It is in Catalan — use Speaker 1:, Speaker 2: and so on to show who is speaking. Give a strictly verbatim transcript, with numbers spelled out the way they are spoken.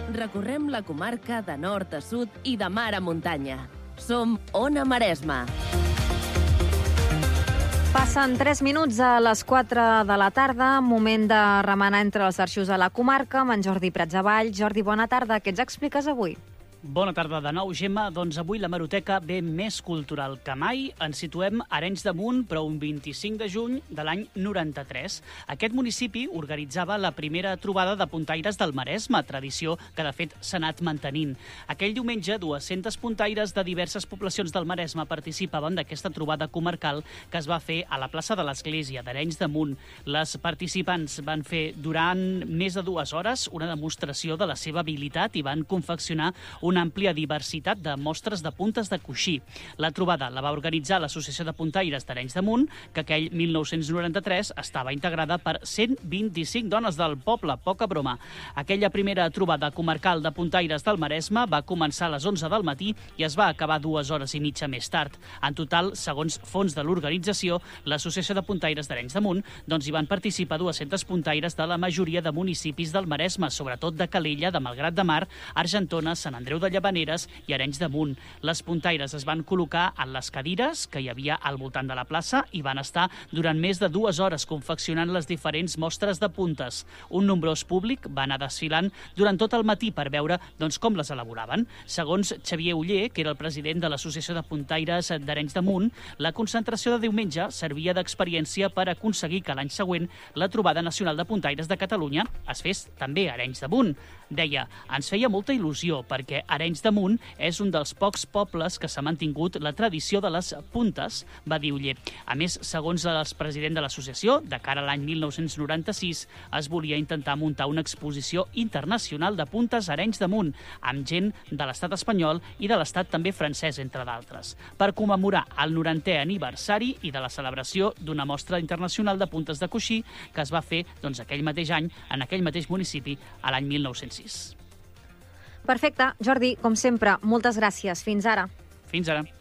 Speaker 1: Recorrem la comarca de nord a sud i de mar a muntanya. Som Ona Maresma.
Speaker 2: Passen tres minuts a les quatre de la tarda, moment de remenar entre els arxius de la comarca amb en Jordi Pratsavall. Jordi, bona tarda. Què ens expliques avui?
Speaker 3: Bona tarda de nou, Gemma. Doncs avui la Hemeroteca ve més cultural que mai. Ens situem a Arenys de Munt, però un vint-i-cinc de juny de l'any noranta-tres. Aquest municipi organitzava la primera trobada de puntaires del Maresme, tradició que de fet s'ha anat mantenint. Aquell diumenge, dues-centes puntaires de diverses poblacions del Maresme participaven d'aquesta trobada comarcal que es va fer a la plaça de l'Església d'Arenys de Munt. Les participants van fer durant més de dues hores una demostració de la seva habilitat i van confeccionar una àmplia diversitat de mostres de puntes de coixí. La trobada la va organitzar l'Associació de Puntaires d'Arenys de Munt, que aquell mil nou-cents noranta-tres estava integrada per cent vint-i-cinc dones del poble, poca broma. Aquella primera trobada comarcal de puntaires del Maresme va començar a les onze del matí i es va acabar dues hores i mitja més tard. En total, segons fons de l'organització, l'Associació de Puntaires d'Arenys de Munt, doncs hi van participar dues-centes puntaires de la majoria de municipis del Maresme, sobretot de Calella, de Malgrat de Mar, Argentona, Sant Andreu de Llavaneres i Arenys de Munt. Les puntaires es van col·locar en les cadires que hi havia al voltant de la plaça i van estar durant més de dues hores confeccionant les diferents mostres de puntes. Un nombrós públic va anar desfilant durant tot el matí per veure doncs, com les elaboraven. Segons Xavier Oller, que era el president de l'Associació de Puntaires d'Arenys de Munt, la concentració de diumenge servia d'experiència per aconseguir que l'any següent la Trobada Nacional de Puntaires de Catalunya es fes també a Arenys de Munt. Deia, ens feia molta il·lusió perquè Arenys de Munt és un dels pocs pobles que s'ha mantingut la tradició de les puntes, va dir Oller. A més, segons el president de l'associació, de cara a l'any mil nou-cents noranta-sis es volia intentar muntar una exposició internacional de puntes a Arenys de Munt, amb gent de l'estat espanyol i de l'estat també francès, entre d'altres, per commemorar el norantè aniversari i de la celebració d'una mostra internacional de puntes de coixí que es va fer doncs, aquell mateix any, en aquell mateix municipi, a l'any mil nou-cents sis.
Speaker 2: Perfecte. Jordi, com sempre, moltes gràcies. Fins ara.
Speaker 3: Fins ara.